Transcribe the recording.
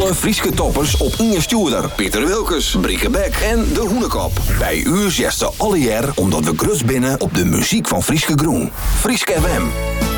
Alle Frieske toppers op Inge Stuurder, Pieter Wilkes, Brieke Beck en De Hoenekop. Bij u zesde alle jaar omdat we grutst binnen op de muziek van Frieske Groen. Frieske FM.